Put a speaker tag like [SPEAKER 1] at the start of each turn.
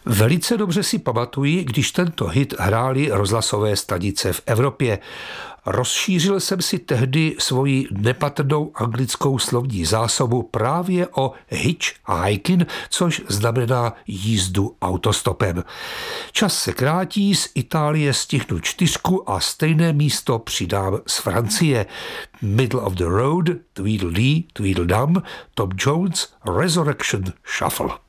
[SPEAKER 1] Velice dobře si pamatuji, když tento hit hrály rozhlasové stanice v Evropě. Rozšířil jsem si tehdy svoji nepatrnou anglickou slovní zásobu právě o hitchhiking, což znamená jízdu autostopem. Čas se krátí, z Itálie stihnu 4 a stejné místo přidám z Francie. Middle of the Road, Tweedledee, Tweedledum, Tom Jones, Resurrection Shuffle.